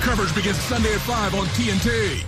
coverage begins Sunday at 5 on TNT.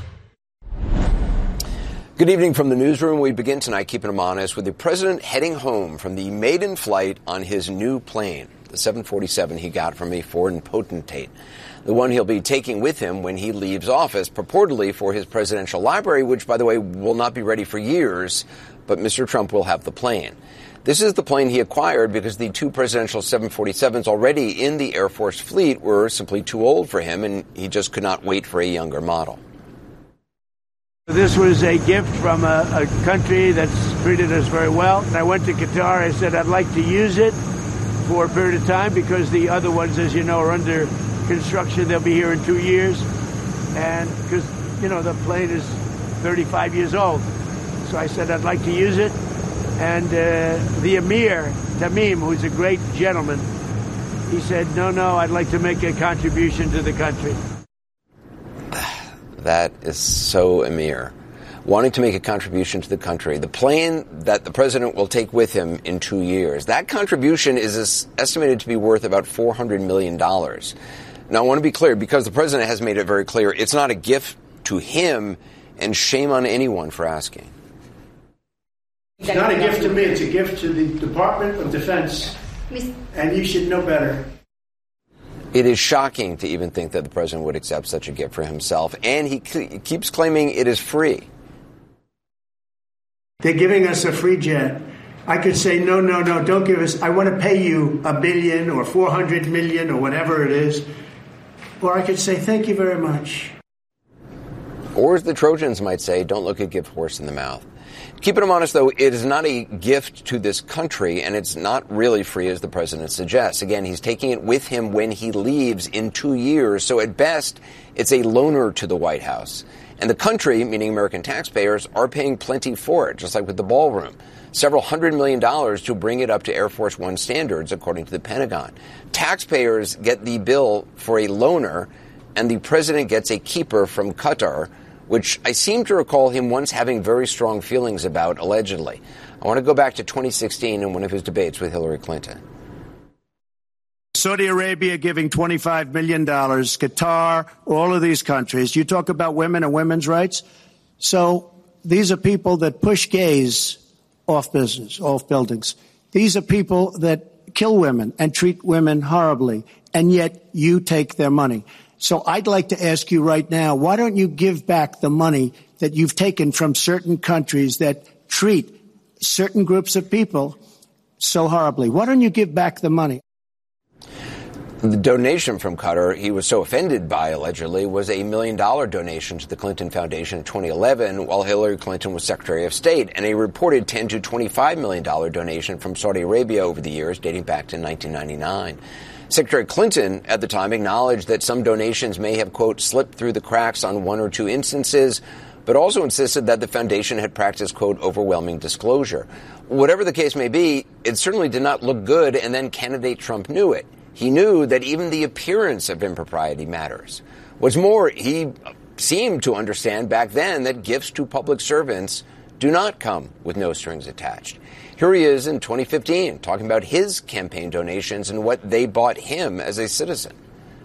Good evening from the newsroom. We begin tonight keeping them honest with the president heading home from the maiden flight on his new plane, the 747 he got from a foreign potentate, the one he'll be taking with him when he leaves office, purportedly for his presidential library, which, by the way, will not be ready for years, but Mr. Trump will have the plane. This is the plane he acquired because the two presidential 747s already in the Air Force fleet were simply too old for him, and he just could not wait for a younger model. This was a gift from a country that's treated us very well. And I went to Qatar. I said I'd like to use it for a period of time because the other ones, as you know, are under construction. They'll be here in 2 years. And because, you know, the plane is 35 years old. So I said I'd like to use it. And the Emir, Tamim, who's a great gentleman, he said, no, I'd like to make a contribution to the country. That is so Emir, wanting to make a contribution to the country. The plane that the president will take with him in 2 years, that contribution is estimated to be worth about $400 million. Now, I want to be clear, because the president has made it very clear, it's not a gift to him, and shame on anyone for asking. It's not a gift to me, it's a gift to the Department of Defense, and you should know better. It is shocking to even think that the president would accept such a gift for himself, and he keeps claiming it is free. They're giving us a free jet. I could say, no, don't give us. I want to pay you $1 billion or $400 million or whatever it is. Or I could say, thank you very much. Or as the Trojans might say, don't look a gift horse in the mouth. Keeping them honest, though, it is not a gift to this country, and it's not really free, as the president suggests. Again, he's taking it with him when he leaves in 2 years, so at best, it's a loaner to the White House. And the country, meaning American taxpayers, are paying plenty for it, just like with the ballroom. Several $100 million to bring it up to Air Force One standards, according to the Pentagon. Taxpayers get the bill for a loaner, and the president gets a keeper from Qatar, which I seem to recall him once having very strong feelings about, allegedly. I want to go back to 2016 and one of his debates with Hillary Clinton. Saudi Arabia giving $25 million, Qatar, all of these countries. You talk about women and women's rights. So these are people that push gays off buildings. These are people that kill women and treat women horribly, and yet you take their money. So I'd like to ask you right now, why don't you give back the money that you've taken from certain countries that treat certain groups of people so horribly? Why don't you give back the money? The donation from Qatar he was so offended by, allegedly, was a $1 million donation to the Clinton Foundation in 2011 while Hillary Clinton was Secretary of State, and a reported $10 to $25 million donation from Saudi Arabia over the years, dating back to 1999. Secretary Clinton, at the time, acknowledged that some donations may have, quote, slipped through the cracks on 1 or 2 instances, but also insisted that the foundation had practiced, quote, overwhelming disclosure. Whatever the case may be, it certainly did not look good, and then candidate Trump knew it. He knew that even the appearance of impropriety matters. What's more, he seemed to understand back then that gifts to public servants do not come with no strings attached. Here he is in 2015 talking about his campaign donations and what they bought him as a citizen.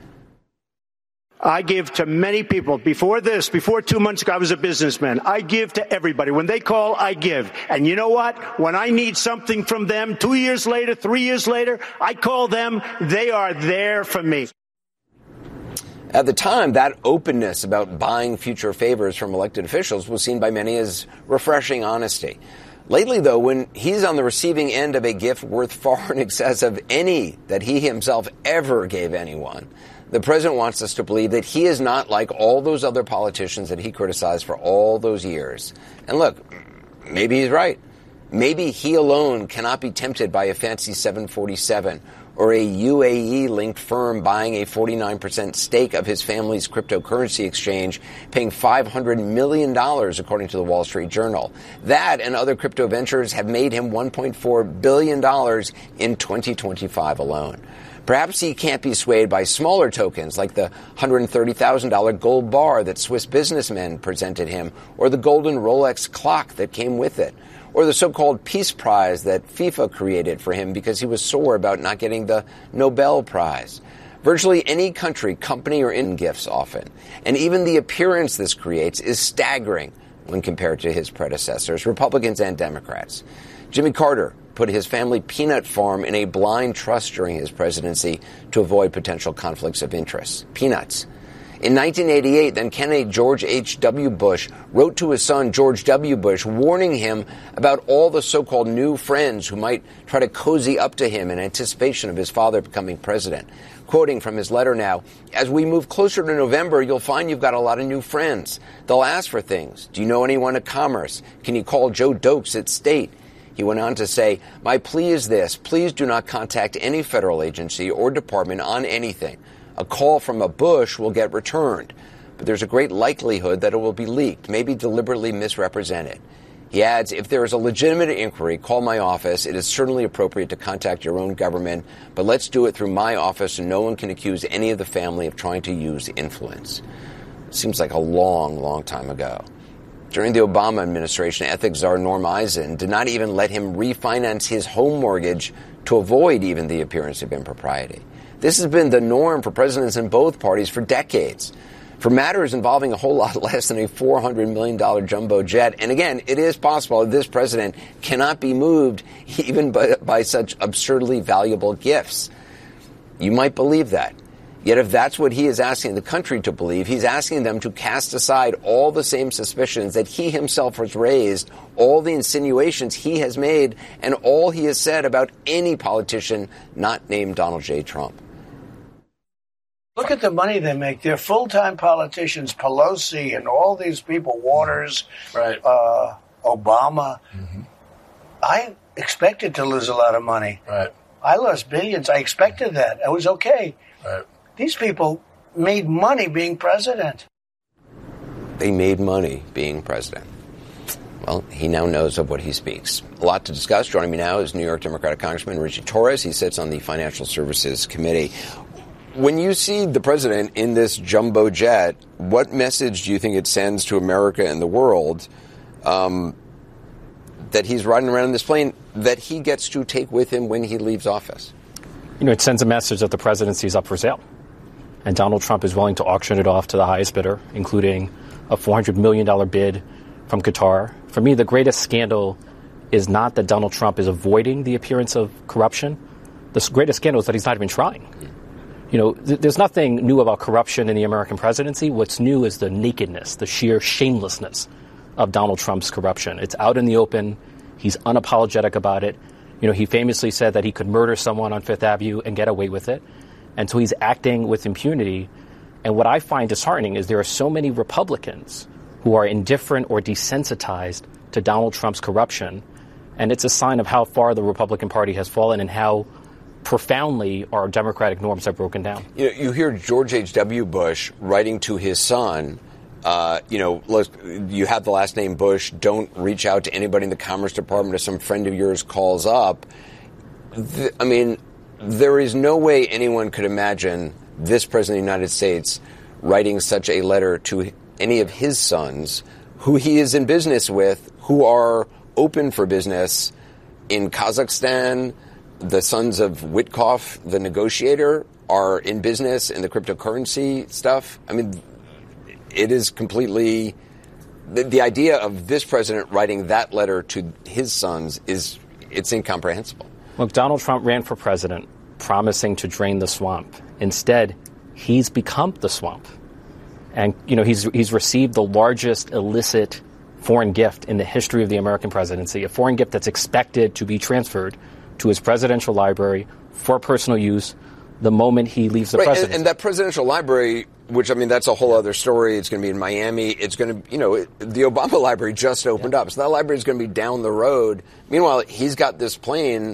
I give to many people. Before 2 months ago, I was a businessman. I give to everybody. When they call, I give. And you know what? When I need something from them 2 years later, 3 years later, I call them. They are there for me. At the time, that openness about buying future favors from elected officials was seen by many as refreshing honesty. Lately, though, when he's on the receiving end of a gift worth far in excess of any that he himself ever gave anyone, the president wants us to believe that he is not like all those other politicians that he criticized for all those years. And look, maybe he's right. Maybe he alone cannot be tempted by a fancy 747 or a UAE-linked firm buying a 49% stake of his family's cryptocurrency exchange, paying $500 million, according to the Wall Street Journal. That and other crypto ventures have made him $1.4 billion in 2025 alone. Perhaps he can't be swayed by smaller tokens like the $130,000 gold bar that Swiss businessmen presented him, or the golden Rolex clock that came with it, or the so-called Peace Prize that FIFA created for him because he was sore about not getting the Nobel Prize. Virtually any country, company, or in gifts often. And even the appearance this creates is staggering when compared to his predecessors, Republicans and Democrats. Jimmy Carter put his family peanut farm in a blind trust during his presidency to avoid potential conflicts of interest. Peanuts. In 1988, then candidate George H.W. Bush wrote to his son George W. Bush, warning him about all the so-called new friends who might try to cozy up to him in anticipation of his father becoming president. Quoting from his letter now, "As we move closer to November, you'll find you've got a lot of new friends. They'll ask for things. Do you know anyone at Commerce? Can you call Joe Dokes at State?" He went on to say, "My plea is this. Please do not contact any federal agency or department on anything. A call from a Bush will get returned, but there's a great likelihood that it will be leaked, maybe deliberately misrepresented." He adds, "If there is a legitimate inquiry, call my office. It is certainly appropriate to contact your own government, but let's do it through my office and no one can accuse any of the family of trying to use influence." Seems like a long, long time ago. During the Obama administration, ethics czar Norm Eisen did not even let him refinance his home mortgage to avoid even the appearance of impropriety. This has been the norm for presidents in both parties for decades. For matters involving a whole lot less than a $400 million jumbo jet, and again, it is possible that this president cannot be moved even by such absurdly valuable gifts. You might believe that. Yet if that's what he is asking the country to believe, he's asking them to cast aside all the same suspicions that he himself has raised, all the insinuations he has made, and all he has said about any politician not named Donald J. Trump. Look at the money they make. They're full-time politicians, Pelosi and all these people, Waters, right. Obama. Mm-hmm. I expected to lose a lot of money. Right. I lost billions. I expected that. It was okay. Right. These people made money being president. They made money being president. Well, he now knows of what he speaks. A lot to discuss. Joining me now is New York Democratic Congressman Richie Torres. He sits on the Financial Services Committee. When you see the president in this jumbo jet, what message do you think it sends to America and the world that he's riding around in this plane that he gets to take with him when he leaves office? You know, it sends a message that the presidency is up for sale. And Donald Trump is willing to auction it off to the highest bidder, including a $400 million bid from Qatar. For me, the greatest scandal is not that Donald Trump is avoiding the appearance of corruption. The greatest scandal is that he's not even trying. You know, there's nothing new about corruption in the American presidency. What's new is the nakedness, the sheer shamelessness of Donald Trump's corruption. It's out in the open. He's unapologetic about it. You know, he famously said that he could murder someone on Fifth Avenue and get away with it. And so he's acting with impunity. And what I find disheartening is there are so many Republicans who are indifferent or desensitized to Donald Trump's corruption. And it's a sign of how far the Republican Party has fallen and how profoundly our democratic norms have broken down. You hear George H.W. Bush writing to his son, look, you have the last name Bush. Don't reach out to anybody in the Commerce Department if some friend of yours calls up. There is no way anyone could imagine this president of the United States writing such a letter to any of his sons who he is in business with, who are open for business in Kazakhstan. The sons of Witkoff, the negotiator, are in business in the cryptocurrency stuff. I mean, it is completely... The idea of this president writing that letter to his sons it's incomprehensible. Look, Donald Trump ran for president promising to drain the swamp. Instead, he's become the swamp. And, you know, he's received the largest illicit foreign gift in the history of the American presidency, a foreign gift that's expected to be transferred to his presidential library for personal use the moment he leaves the presidency. And that presidential library, which, that's a whole other story. It's going to be in Miami. It's going to, the Obama library just opened up. So that library is going to be down the road. Meanwhile, he's got this plane.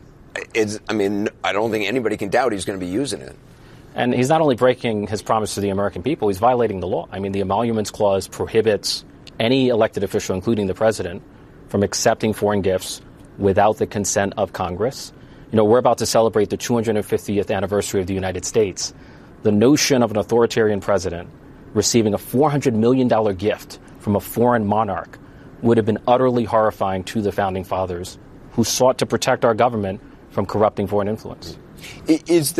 I don't think anybody can doubt he's going to be using it. And he's not only breaking his promise to the American people, he's violating the law. The Emoluments Clause prohibits any elected official, including the president, from accepting foreign gifts without the consent of Congress. We're about to celebrate the 250th anniversary of the United States. The notion of an authoritarian president receiving a $400 million gift from a foreign monarch would have been utterly horrifying to the founding fathers who sought to protect our government from corrupting foreign influence. Is